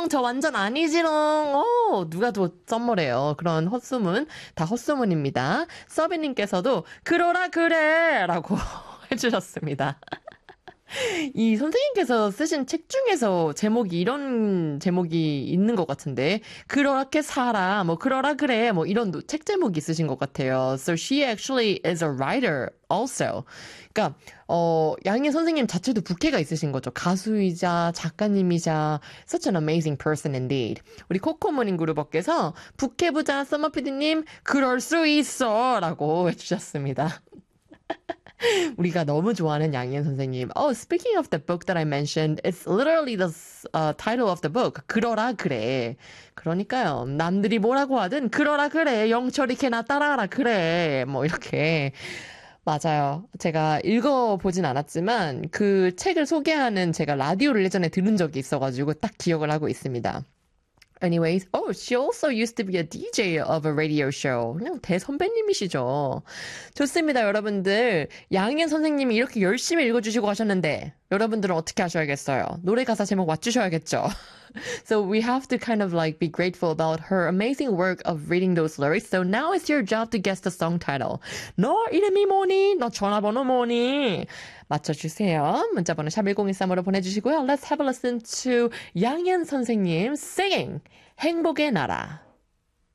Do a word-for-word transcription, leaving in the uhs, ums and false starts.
아니지롱, 저 완전 아니지롱. 어, 누가 또 썸머래요. 그런 헛소문, 다 헛소문입니다. 서비님께서도 그러라 그래! 라고 해주셨습니다. 이 선생님께서 쓰신 책 중에서 제목이 이런 제목이 있는 것 같은데 그렇게 살아 뭐 그러라 그래 뭐 이런 책 제목이 있으신 것 같아요. So she actually is a writer also. 그러니까 어 양희 선생님 자체도 부캐가 있으신 거죠. 가수이자 작가님이자 such an amazing person indeed. 우리 코코모닝 그룹업께서 부캐부자 서머피디님 그럴 수 있어라고 해주셨습니다. 우리가 너무 좋아하는 양희은 선생님. Oh, speaking of the book that I mentioned, it's literally the uh, title of the book. 그러라 그래. 그러니까요. 남들이 뭐라고 하든 그러라 그래. 영철이 걔나 따라하라 그래. 뭐 이렇게. 맞아요. 제가 읽어보진 않았지만 그 책을 소개하는 제가 라디오를 예전에 들은 적이 있어가지고 딱 기억을 하고 있습니다. Anyways, oh, she also used to be a 디제이 of a radio show. 그냥 대선배님이시죠. 좋습니다, 여러분들. 양희은 선생님이 이렇게 열심히 읽어주시고 하셨는데 여러분들은 어떻게 하셔야겠어요? 노래 가사 제목 맞추셔야겠죠. So we have to kind of like be grateful about her amazing work of reading those lyrics. So now it's your job to guess the song title. 너 이름이 뭐니? 너 전화번호 뭐니? 맞춰주세요. 문자번호 샵 일공일삼으로 보내주시고요. Let's have a listen to 양희은 선생님 singing 행복의 나라.